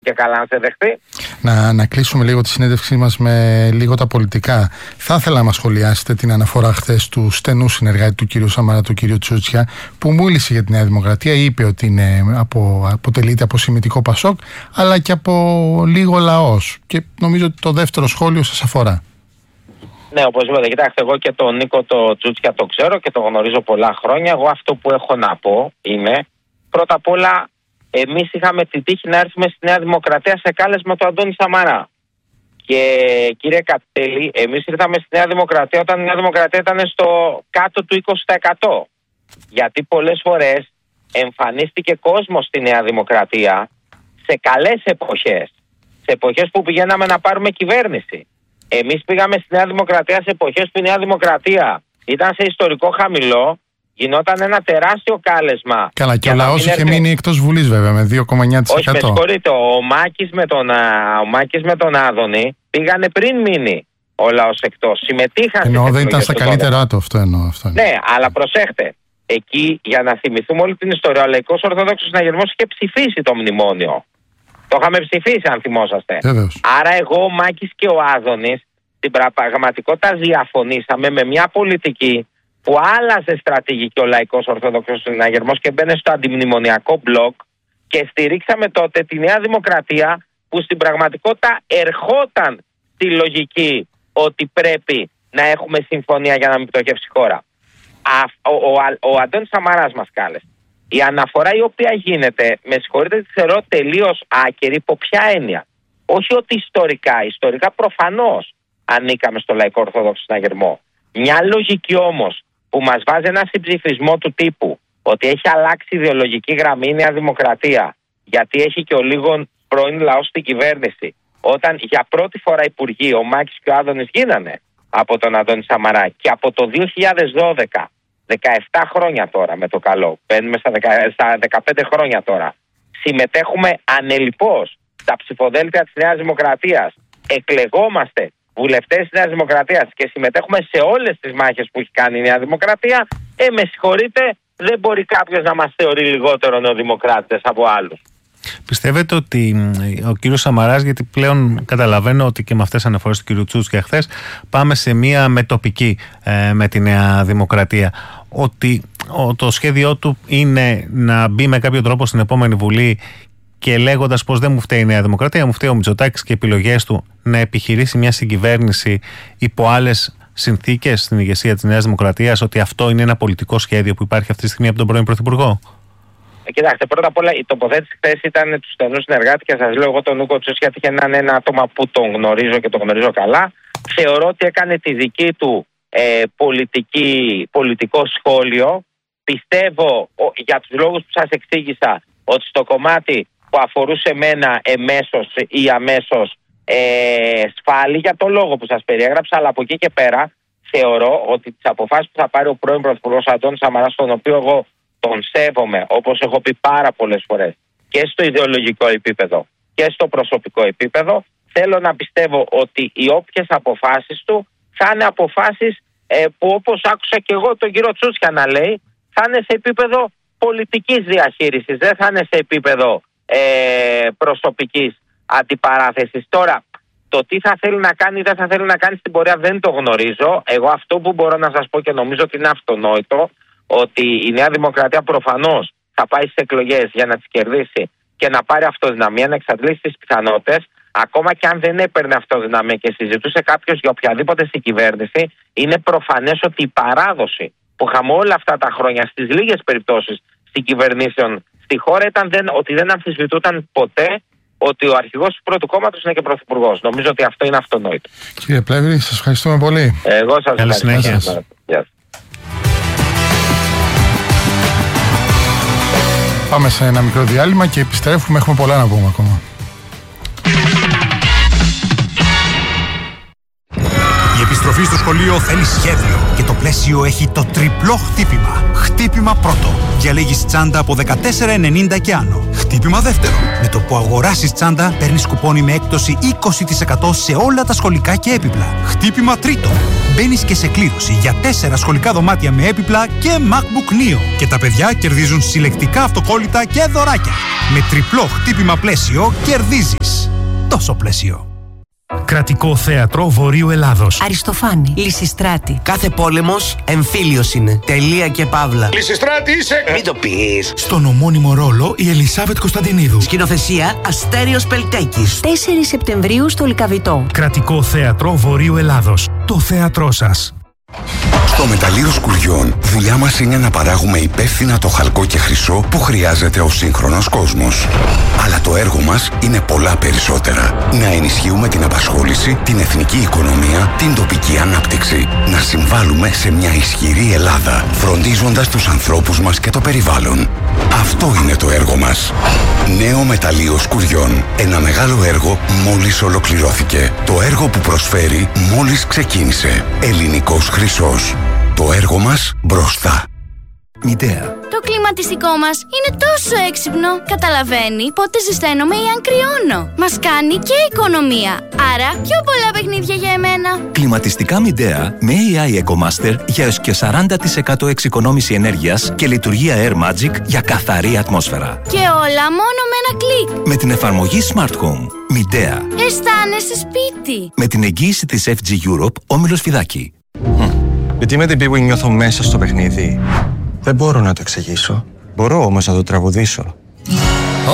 και καλά να σε δεχτεί. Να κλείσουμε λίγο τη συνέντευξή μας με λίγο τα πολιτικά. Θα ήθελα να μας σχολιάσετε την αναφορά χθες του στενού συνεργάτη του κ. Σαμαρά, του κ. Τσούτσια, που μίλησε για τη Νέα Δημοκρατία. Είπε ότι αποτελείται από σημιτικό Πασόκ, αλλά και από λίγο λαός. Και νομίζω ότι το δεύτερο σχόλιο σας αφορά. Ναι, οπωσδήποτε. Κοιτάξτε, εγώ και τον Νίκο το Τσούτσια το ξέρω και το γνωρίζω πολλά χρόνια. Εγώ αυτό που έχω να πω είναι, πρώτα απ' όλα, εμείς είχαμε την τύχη να έρθουμε στη Νέα Δημοκρατία σε κάλεσμα του Αντώνη Σαμαρά. Και κύριε Κατέλη, εμείς ήρθαμε στη Νέα Δημοκρατία όταν η Νέα Δημοκρατία ήταν στο κάτω του 20%. Γιατί πολλές φορές εμφανίστηκε κόσμος στη Νέα Δημοκρατία σε καλές εποχές. Σε εποχές που πηγαίναμε να πάρουμε κυβέρνηση. Εμείς πήγαμε στη Νέα Δημοκρατία σε εποχές που η Νέα Δημοκρατία ήταν σε ιστορικό χαμηλό. Γινόταν ένα τεράστιο κάλεσμα. Καλά, και ο λαός είχε μείνει εκτός Βουλής, βέβαια, με 2,9%. Όχι, με συγχωρείτε. Ο Μάκης με τον Άδωνη πήγανε πριν μείνει ο λαός εκτός. Συμμετείχαν. Εννοώ δεν ήταν στα καλύτερά του αυτό. Ναι, αλλά προσέχτε. Εκεί, για να θυμηθούμε όλη την ιστορία, ο Λαϊκός Ορθόδοξος Συναγερμός είχε ψηφίσει το μνημόνιο. Το είχαμε ψηφίσει, αν θυμόσαστε. Βεβαίως. Άρα, εγώ, ο Μάκης και ο Άδωνης, στην πραγματικότητα διαφωνήσαμε με μια πολιτική που άλλαζε στρατηγική ο Λαϊκός Ορθόδοξος Συναγερμός και μπαίνε στο αντιμνημονιακό μπλοκ και στηρίξαμε τότε τη Νέα Δημοκρατία που στην πραγματικότητα ερχόταν στη λογική ότι πρέπει να έχουμε συμφωνία για να μην πτωχεύσει η χώρα. Ο Αντώνης Σαμαράς μας κάλεσε. Η αναφορά η οποία γίνεται, με συγχωρείτε, τη θεωρώ τελείως άκερη. Υπό ποια έννοια? Όχι ότι ιστορικά προφανώς ανήκαμε στο Λαϊκό Ορθόδοξο Συναγερμό. Μια λογική όμως που μας βάζει ένα συμψηφισμό του τύπου ότι έχει αλλάξει ιδεολογική γραμμή η Νέα Δημοκρατία, γιατί έχει και ο λίγων πρώην λαός στην κυβέρνηση, όταν για πρώτη φορά υπουργοί ο Μάκης και ο Άδωνης γίνανε από τον Αντώνη Σαμαρά και από το 2012, 17 χρόνια τώρα με το καλό, μπαίνουμε στα 15 χρόνια τώρα, συμμετέχουμε ανελιπώς στα ψηφοδέλτια της Νέας Δημοκρατίας, εκλεγόμαστε βουλευτές της Νέας Δημοκρατίας και συμμετέχουμε σε όλες τις μάχες που έχει κάνει η Νέα Δημοκρατία, με συγχωρείτε, δεν μπορεί κάποιος να μας θεωρεί λιγότερο νεοδημοκράτες από άλλους. Πιστεύετε ότι ο κύριος Σαμαράς, γιατί πλέον καταλαβαίνω ότι και με αυτές τις αναφορές του κύριου Τσούτσια χθες πάμε σε μία μετοπική με τη Νέα Δημοκρατία, ότι το σχέδιό του είναι να μπει με κάποιο τρόπο στην επόμενη Βουλή και λέγοντας πως δεν μου φταίει η Νέα Δημοκρατία, μου φταίει ο Μητσοτάκης και οι επιλογές του, να επιχειρήσει μια συγκυβέρνηση υπό άλλες συνθήκες στην ηγεσία της Νέας Δημοκρατίας, ότι αυτό είναι ένα πολιτικό σχέδιο που υπάρχει αυτή τη στιγμή από τον πρώην Πρωθυπουργό? Κοιτάξτε, πρώτα απ' όλα η τοποθέτηση χθες ήταν του στενού συνεργάτη και σας λέω εγώ τον Νίκο Τσούτσια, γιατί είναι ένα άτομα που τον γνωρίζω και τον γνωρίζω καλά. Θεωρώ ότι έκανε τη δική του πολιτικό σχόλιο. Πιστεύω για τους λόγους που σας εξήγησα ότι στο κομμάτι που αφορούσε εμένα εμέσως ή αμέσως σφάλει για το λόγο που σας περιέγραψα, αλλά από εκεί και πέρα θεωρώ ότι τις αποφάσεις που θα πάρει ο πρώην Πρωθυπουργός Αντώνης Σαμαράς, τον οποίο εγώ τον σέβομαι, όπως έχω πει πάρα πολλές φορές, και στο ιδεολογικό επίπεδο και στο προσωπικό επίπεδο, θέλω να πιστεύω ότι οι όποιες αποφάσεις του θα είναι αποφάσεις που, όπως άκουσα και εγώ τον κύριο Τσούτσια να λέει, θα είναι σε επίπεδο πολιτικής διαχείρισης, δεν θα είναι σε επίπεδο προσωπικής αντιπαράθεσης. Τώρα, το τι θα θέλει να κάνει ή δεν θα θέλει να κάνει στην πορεία δεν το γνωρίζω. Εγώ αυτό που μπορώ να σας πω και νομίζω ότι είναι αυτονόητο, ότι η Νέα Δημοκρατία προφανώς θα πάει στις εκλογές για να τις κερδίσει και να πάρει αυτοδυναμία, να εξαντλήσει τις πιθανότητες. Ακόμα και αν δεν έπαιρνε αυτοδυναμία και συζητούσε κάποιος για οποιαδήποτε στην κυβέρνηση, είναι προφανές ότι η παράδοση που είχαμε όλα αυτά τα χρόνια στις λίγες περιπτώσεις στην κυβερνήσεων στη χώρα ήταν ότι δεν αμφισβητούταν ποτέ ότι ο αρχηγός του πρώτου κόμματος είναι και πρωθυπουργός. Νομίζω ότι αυτό είναι αυτονόητο. Κύριε Πλεύρη, σας ευχαριστούμε πολύ. Εγώ σας ευχαριστώ. Πάμε σε ένα μικρό διάλειμμα και επιστρέφουμε. Έχουμε πολλά να πούμε ακόμα. Η επιστροφή στο σχολείο σχολείο θέλει σχέδιο και το πλαίσιο έχει το τριπλό χτύπημα. Χτύπημα πρώτο. Διαλέγεις τσάντα από 14,90 και άνω. Χτύπημα δεύτερο. Με το που αγοράσεις τσάντα, παίρνεις κουπόνι με έκπτωση 20% σε όλα τα σχολικά και έπιπλα. Χτύπημα τρίτο. Μπαίνεις και σε κλήρωση για 4 σχολικά δωμάτια με έπιπλα και MacBook Neo. Και τα παιδιά κερδίζουν συλλεκτικά αυτοκόλλητα και δωράκια. Με τριπλό χτύπημα πλαίσιο κερδίζεις. Τόσο πλαίσιο. Κρατικό Θέατρο Βορείου Ελλάδος. Αριστοφάνη. Λυσιστράτη. Κάθε πόλεμος εμφύλιος είναι. Τελεία και παύλα. Λυσιστράτη είσαι! Μην το πεις. Στον ομώνυμο ρόλο η Ελισάβετ Κωνσταντινίδου. Σκηνοθεσία Αστέριος Πελτέκης. 4 Σεπτεμβρίου στο Λυκαβητό. Κρατικό Θέατρο Βορείου Ελλάδος. Το θέατρό σας. Στο μεταλλείο Σκουριών, δουλειά μας είναι να παράγουμε υπεύθυνα το χαλκό και χρυσό που χρειάζεται ο σύγχρονος κόσμος. Αλλά το έργο μας είναι πολλά περισσότερα. Να ενισχύουμε την απασχόληση, την εθνική οικονομία, την τοπική ανάπτυξη. Να συμβάλλουμε σε μια ισχυρή Ελλάδα, φροντίζοντας τους ανθρώπους μας και το περιβάλλον. Αυτό είναι το έργο μας. Νέο μεταλλείο Σκουριών. Ένα μεγάλο έργο μόλις ολοκληρώθηκε. Το έργο που προσφέρει μόλις ξεκίνησε. Ελληνικός χρυσός. Το έργο μας μπροστά. Μητέα. Το κλιματιστικό μας είναι τόσο έξυπνο. Καταλαβαίνει πότε ζεσταίνομαι ή αν κρυώνω. Μας κάνει και οικονομία. Άρα πιο πολλά παιχνίδια για εμένα. Κλιματιστικά Μητέα με AI EcoMaster για έως και 40% εξοικονόμηση ενέργειας και λειτουργία Air Magic για καθαρή ατμόσφαιρα. Και όλα μόνο με ένα κλικ. Με την εφαρμογή Smart Home. Μητέα. Αισθάνεσαι σπίτι. Με την εγγύηση της FG Europe, Όμιλος Φιδάκη. Γιατί με την Big νιώθω μέσα στο παιχνίδι. Δεν μπορώ να το εξηγήσω. Μπορώ όμως να το τραγουδήσω.